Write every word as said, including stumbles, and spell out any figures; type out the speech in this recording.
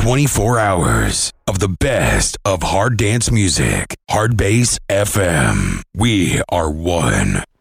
twenty-four hours of the best of hard dance music. Hard Bass F M. We are one.